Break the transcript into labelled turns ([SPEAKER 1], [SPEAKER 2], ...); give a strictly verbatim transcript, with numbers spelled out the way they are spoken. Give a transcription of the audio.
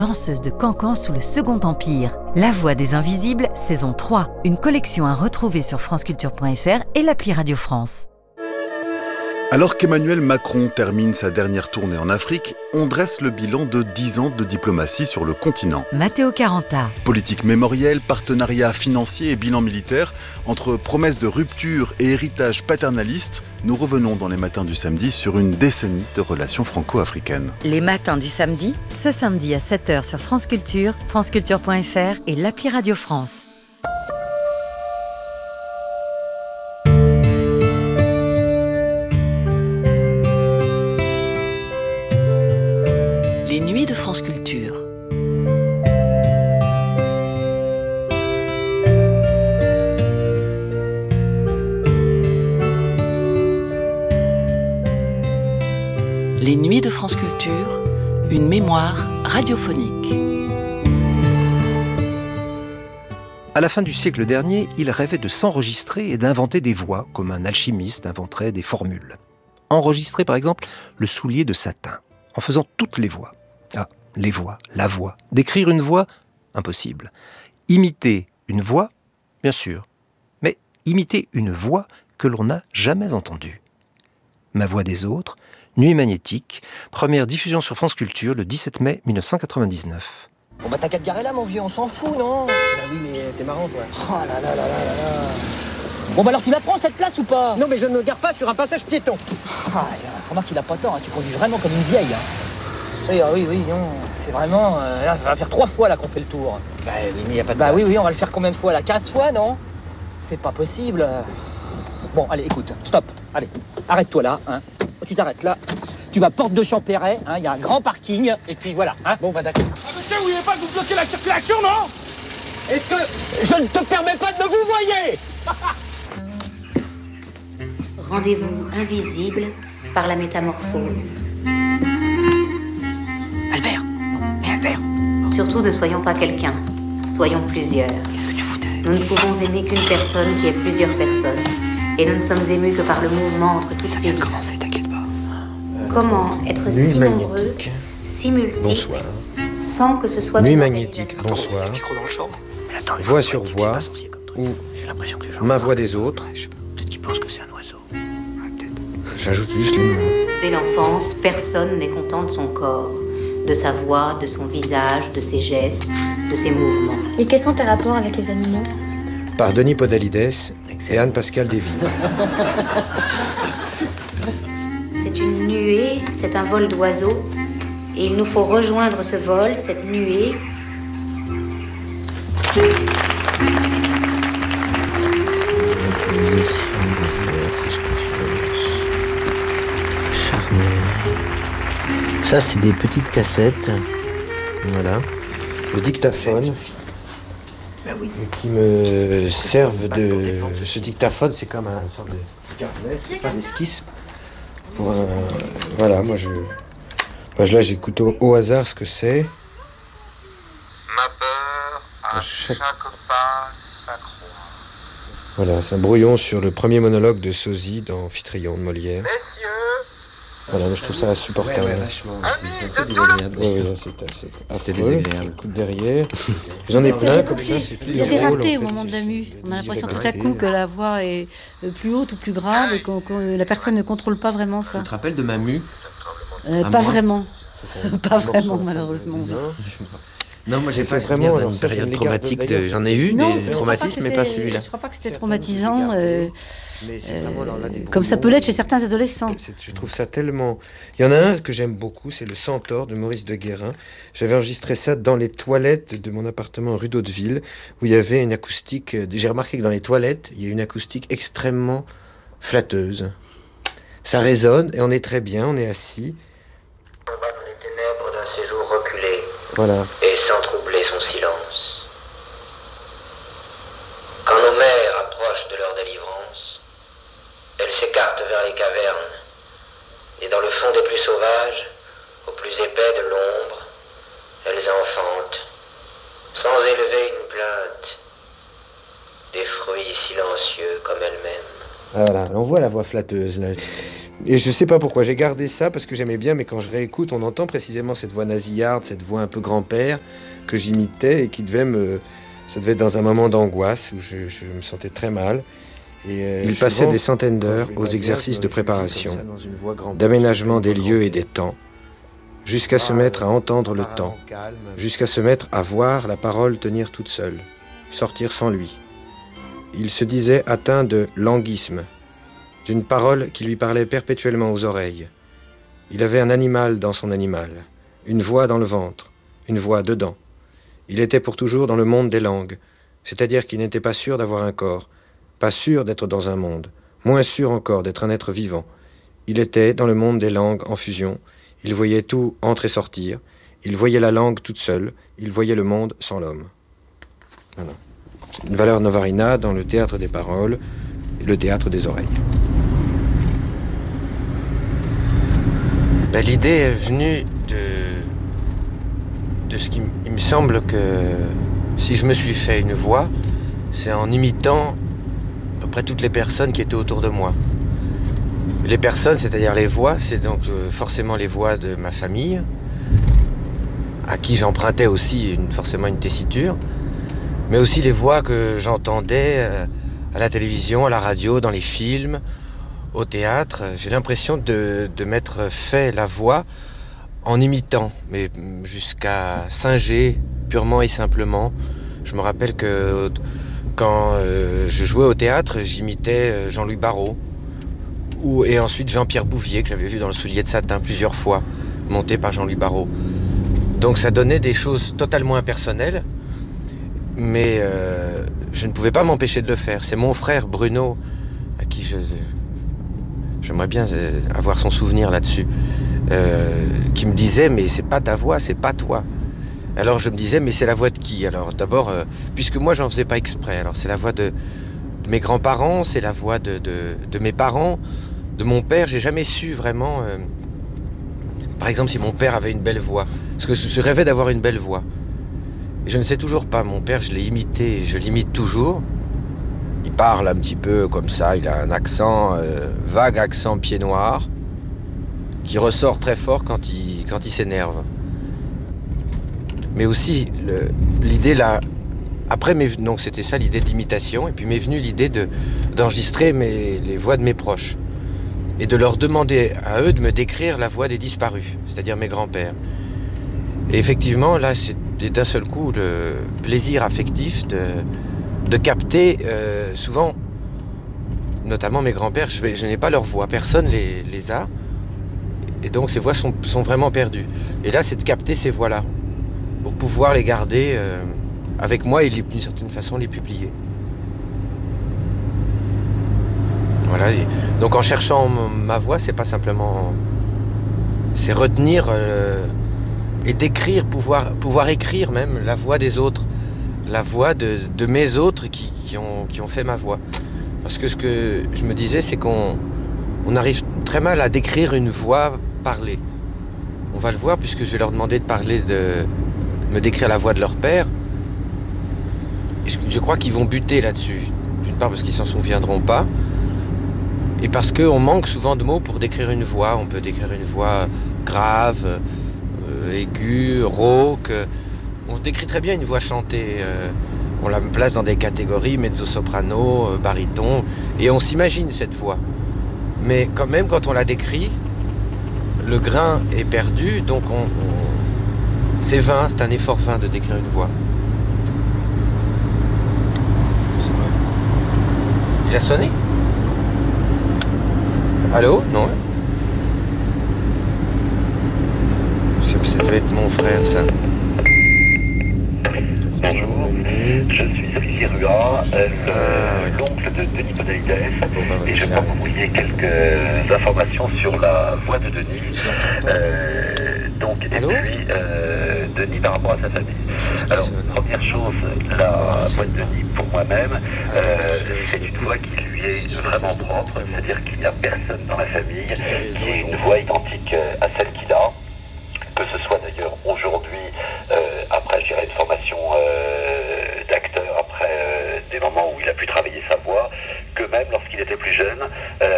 [SPEAKER 1] Danseuse de Cancan sous le Second Empire. La Voix des Invisibles, saison trois. Une collection à retrouver sur franceculture point f r et l'appli Radio France.
[SPEAKER 2] Alors qu'Emmanuel Macron termine sa dernière tournée en Afrique, on dresse le bilan de dix ans de diplomatie sur le continent.
[SPEAKER 1] Matteo Caranta.
[SPEAKER 2] Politique mémorielle, partenariat financier et bilan militaire, entre promesses de rupture et héritage paternaliste, nous revenons dans les matins du samedi sur une décennie de relations franco-africaines.
[SPEAKER 1] Les matins du samedi, ce samedi à sept heures sur France Culture, franceculture point f r et l'appli Radio France.
[SPEAKER 3] Les nuits de France Culture. Les nuits de France Culture, une mémoire radiophonique.
[SPEAKER 4] À la fin du siècle dernier, il rêvait de s'enregistrer et d'inventer des voix, comme un alchimiste inventerait des formules. Enregistrer par exemple le soulier de satin, en faisant toutes les voix. Ah, les voix, la voix. Décrire une voix, impossible. Imiter une voix, bien sûr. Mais imiter une voix que l'on n'a jamais entendue. Ma voix des autres, Nuit magnétique, première diffusion sur France Culture le dix-sept mai mille neuf cent quatre-vingt-dix-neuf.
[SPEAKER 5] Bon bah t'as qu'à te garer là mon vieux, on s'en fout non?
[SPEAKER 6] Bah oui mais t'es marrant toi.
[SPEAKER 5] Oh là là là là là là. Bon bah alors tu la prends cette place ou pas?
[SPEAKER 6] Non mais je ne me gare pas sur un passage piéton.
[SPEAKER 5] Ah, remarque qu'il a pas tort, hein. Tu conduis vraiment comme une vieille. Hein. Ça y est, oui oui non, c'est vraiment... Euh, là ça va faire trois fois là qu'on fait le tour.
[SPEAKER 6] Bah oui mais y a pas de
[SPEAKER 5] Bah
[SPEAKER 6] place.
[SPEAKER 5] oui oui on va le faire combien de fois là? quinze fois non? C'est pas possible. Bon allez écoute, stop, allez, arrête-toi là, hein. Tu t'arrêtes là. Tu vas porte de Champéret, il hein, y a un grand parking, et puis voilà. Hein.
[SPEAKER 6] Bon bah d'accord.
[SPEAKER 7] Ah monsieur, vous voulez pas que vous bloquez la circulation, non?
[SPEAKER 5] Est-ce que je ne te permets pas de me vous voyez?
[SPEAKER 8] Rendez-vous invisible par la métamorphose.
[SPEAKER 6] Albert, mais Albert.
[SPEAKER 8] Surtout ne soyons pas quelqu'un, soyons plusieurs.
[SPEAKER 6] Qu'est-ce que tu foutais?
[SPEAKER 8] Nous ne pouvons aimer qu'une personne qui est plusieurs personnes. Et nous ne sommes émus que par le mouvement entre toutes
[SPEAKER 6] Ça
[SPEAKER 8] ces
[SPEAKER 6] vient de
[SPEAKER 8] vies.
[SPEAKER 6] commencer, t'inquiète pas.
[SPEAKER 8] Comment être
[SPEAKER 9] Nuit
[SPEAKER 8] si nombreux,
[SPEAKER 9] magnétique.
[SPEAKER 8] si multiples,
[SPEAKER 9] Bonsoir.
[SPEAKER 8] sans que ce soit
[SPEAKER 9] Nuit
[SPEAKER 8] une
[SPEAKER 9] magnétique,
[SPEAKER 8] organisation.
[SPEAKER 9] bonsoir.
[SPEAKER 6] Micro dans le champ. Mais attends, il faut
[SPEAKER 9] Voix
[SPEAKER 6] pas
[SPEAKER 9] sur
[SPEAKER 6] être
[SPEAKER 9] voix,
[SPEAKER 6] pas sorcier comme toi.
[SPEAKER 9] ou
[SPEAKER 6] J'ai l'impression que les gens
[SPEAKER 9] ma
[SPEAKER 6] parlent.
[SPEAKER 9] voix des autres.
[SPEAKER 6] Ouais, je- Peut-être qu'ils pensent que c'est un oiseau. Ouais, peut-être.
[SPEAKER 9] J'ajoute juste les noms.
[SPEAKER 8] Dès l'enfance, personne n'est content de son corps, de sa voix, de son visage, de ses gestes, de ses mouvements.
[SPEAKER 10] Et quels sont tes rapports avec les animaux?
[SPEAKER 9] Par Denis Podalides et Anne-Pascale Lévy.
[SPEAKER 8] C'est une nuée, c'est un vol d'oiseaux, et il nous faut rejoindre ce vol, cette nuée.
[SPEAKER 9] Ça, c'est des petites cassettes. Voilà. Le dictaphone.
[SPEAKER 6] Ben oui.
[SPEAKER 9] Qui me servent de. Ce dictaphone, c'est comme un sorte de carnet, c'est pas d'esquisse. Pour un. Voilà, moi je. Moi, là, j'écoute au, au hasard ce que c'est.
[SPEAKER 11] Ma peur à
[SPEAKER 9] Chaque-
[SPEAKER 11] chaque, pas s'accroît.
[SPEAKER 9] Voilà, c'est un brouillon sur le premier monologue de Sosie dans Amphitryon de Molière.
[SPEAKER 11] Messieurs,
[SPEAKER 9] Voilà, mais je trouve ça insupportable.
[SPEAKER 6] Ouais, ouais, vachement. C'est c'est assez
[SPEAKER 11] de tout le-
[SPEAKER 6] désagréable.
[SPEAKER 9] Ouais, ouais, là, c'est assez
[SPEAKER 6] C'était
[SPEAKER 9] affreux.
[SPEAKER 6] désagréable.
[SPEAKER 9] J'écoute derrière. J'en ai plein comme ça. C'est
[SPEAKER 12] Il y a des
[SPEAKER 9] drôle,
[SPEAKER 12] ratés
[SPEAKER 9] en
[SPEAKER 12] au
[SPEAKER 9] fait.
[SPEAKER 12] moment de la
[SPEAKER 9] C'est-
[SPEAKER 12] mue.
[SPEAKER 9] c'est-
[SPEAKER 12] On a l'impression
[SPEAKER 9] des
[SPEAKER 12] tout à
[SPEAKER 9] ratés.
[SPEAKER 12] coup que la voix est euh, plus haute ou plus grave et que la personne ne contrôle pas vraiment ça.
[SPEAKER 6] Tu te rappelles de ma mue?
[SPEAKER 12] Euh,
[SPEAKER 6] À
[SPEAKER 12] pas
[SPEAKER 6] moi
[SPEAKER 12] vraiment.
[SPEAKER 9] Ça, c'est un
[SPEAKER 12] Pas
[SPEAKER 9] morceau,
[SPEAKER 12] vraiment,
[SPEAKER 9] ça,
[SPEAKER 12] malheureusement.
[SPEAKER 9] bizarre.
[SPEAKER 6] Non, moi j'ai
[SPEAKER 9] C'est
[SPEAKER 6] pas
[SPEAKER 9] vraiment,
[SPEAKER 6] vraiment
[SPEAKER 9] alors,
[SPEAKER 6] une
[SPEAKER 9] ça, je
[SPEAKER 6] période
[SPEAKER 9] me les
[SPEAKER 6] traumatique.
[SPEAKER 9] garde
[SPEAKER 6] De...
[SPEAKER 9] d'ailleurs.
[SPEAKER 6] J'en ai eu
[SPEAKER 12] Non,
[SPEAKER 6] des
[SPEAKER 12] je crois
[SPEAKER 6] traumatismes, mais pas
[SPEAKER 12] c'était-
[SPEAKER 6] celui-là.
[SPEAKER 12] Je crois pas que c'était
[SPEAKER 9] C'est
[SPEAKER 12] traumatisant. euh,
[SPEAKER 9] Mais c'est
[SPEAKER 12] euh,
[SPEAKER 9] vraiment, alors, là, des
[SPEAKER 12] comme ça
[SPEAKER 9] brouillons.
[SPEAKER 12] peut l'être chez certains adolescents.
[SPEAKER 9] C'est- Je trouve ça tellement... Il y en a un que j'aime beaucoup, c'est le Centaure de Maurice de Guérin. J'avais enregistré ça dans les toilettes de mon appartement rue d'Hauteville, où il y avait une acoustique... euh, J'ai remarqué que dans les toilettes, il y a une acoustique extrêmement flatteuse. Ça résonne et on est très bien, on est assis.
[SPEAKER 13] On va dans les ténèbres d'un séjour reculé
[SPEAKER 9] Voilà.
[SPEAKER 13] et sans troubler son silence. Quand nos mères approchent de leur délivrance, elles s'écartent vers les cavernes, et dans le fond des plus sauvages, au plus épais de l'ombre, elles enfantent, sans élever une plainte, des fruits silencieux comme elles-mêmes.
[SPEAKER 9] Ah, voilà, on voit la voix flatteuse là. Et je sais pas pourquoi, j'ai gardé ça parce que j'aimais bien, mais quand je réécoute, on entend précisément cette voix nasillarde, cette voix un peu grand-père que j'imitais et qui devait me... Ça devait être dans un moment d'angoisse où je, je me sentais très mal. Et euh, il passait des centaines d'heures aux exercices de préparation, d'aménagement des lieux et des temps, jusqu'à se mettre à entendre le temps, jusqu'à se mettre à voir la parole tenir toute seule, sortir sans lui. Il se disait atteint de languisme, d'une parole qui lui parlait perpétuellement aux oreilles. Il avait un animal dans son animal, une voix dans le ventre, une voix dedans. Il était pour toujours dans le monde des langues, c'est-à-dire qu'il n'était pas sûr d'avoir un corps, pas sûr d'être dans un monde, moins sûr encore d'être un être vivant. Il était dans le monde des langues en fusion, il voyait tout entrer et sortir, il voyait la langue toute seule, il voyait le monde sans l'homme. Voilà. Une Valeur Novarina dans le théâtre des paroles et le théâtre des oreilles.
[SPEAKER 6] Ben, l'idée est venue de, de ce qui il me semble que si je me suis fait une voix, c'est en imitant à peu près toutes les personnes qui étaient autour de moi. Les personnes, c'est-à-dire les voix, c'est donc forcément les voix de ma famille, à qui j'empruntais aussi une, forcément une tessiture, mais aussi les voix que j'entendais à la télévision, à la radio, dans les films, au théâtre. J'ai l'impression de, de m'être fait la voix en imitant, mais jusqu'à singer purement et simplement. Je me rappelle que quand euh, je jouais au théâtre, j'imitais Jean-Louis Barrault, ou, et ensuite Jean-Pierre Bouvier, que j'avais vu dans Le Soulier de Satin plusieurs fois, monté par Jean-Louis Barrault. Donc ça donnait des choses totalement impersonnelles, mais euh, je ne pouvais pas m'empêcher de le faire. C'est mon frère Bruno, à qui je... J'aimerais bien avoir son souvenir là-dessus, euh, qui me disait, mais c'est pas ta voix, c'est pas toi. Alors je me disais, mais c'est la voix de qui? Alors d'abord, euh, puisque moi j'en faisais pas exprès, alors c'est la voix de, de mes grands-parents, c'est la voix de, de, de mes parents, de mon père. J'ai jamais su vraiment, euh, par exemple, si mon père avait une belle voix. Parce que je rêvais d'avoir une belle voix. Et je ne sais toujours pas, mon père, je l'ai imité, je l'imite toujours. Il parle un petit peu comme ça, il a un accent, euh, vague accent pied noir, qui ressort très fort quand il, quand il s'énerve. Mais aussi, le, l'idée là, après, m'est, donc c'était ça l'idée d'imitation, et puis m'est venue l'idée de, d'enregistrer mes, les voix de mes proches, et de leur demander à eux de me décrire la voix des disparus, c'est-à-dire mes grands-pères. Et effectivement, là, c'était d'un seul coup le plaisir affectif de... de capter, euh, souvent, notamment mes grands-pères, je, vais, je n'ai pas leur voix, personne les, les a, et donc ces voix sont, sont vraiment perdues. Et là, c'est de capter ces voix-là, pour pouvoir les garder euh, avec moi et les, d'une certaine façon les publier. Voilà. Et donc en cherchant ma voix, c'est pas simplement... c'est retenir euh, et d'écrire, pouvoir, pouvoir écrire même la voix des autres, la voix de, de mes autres qui, qui, ont, qui ont fait ma voix. Parce que ce que je me disais, c'est qu'on on arrive très mal à décrire une voix parlée. On va le voir, puisque je vais leur demander de parler de... me décrire la voix de leur père. Et je, je crois qu'ils vont buter là-dessus. D'une part parce qu'ils s'en souviendront pas, et parce qu'on manque souvent de mots pour décrire une voix. On peut décrire une voix grave, euh, aiguë, rauque. On décrit très bien une voix chantée. Euh, on la place dans des catégories, mezzo-soprano, euh, baryton, et on s'imagine cette voix. Mais quand même, quand on la décrit, le grain est perdu, donc on, on... c'est vain, c'est un effort vain de décrire une voix. C'est vrai. Il a sonné? Allô? Non? Ça devait être mon frère, ça.
[SPEAKER 14] Bonjour, je suis Olivier Ruat, euh, ah, oui. l'oncle de Denis Podalides, bon, bah, et je crois que vous vouliez quelques informations sur la voix de Denis. Euh, donc, et puis, euh, Denis par rapport à sa famille. Alors, première chose, la voix de Denis, pour moi-même, euh, c'est une voix qui lui est vraiment propre, c'est-à-dire qu'il n'y a personne dans la famille qui ait une voix identique à celle qu'il a. Que ce soit d'ailleurs aujourd'hui, euh, après je dirais une formation euh, d'acteur, après euh, des moments où il a pu travailler sa voix, que même lorsqu'il était plus jeune, euh,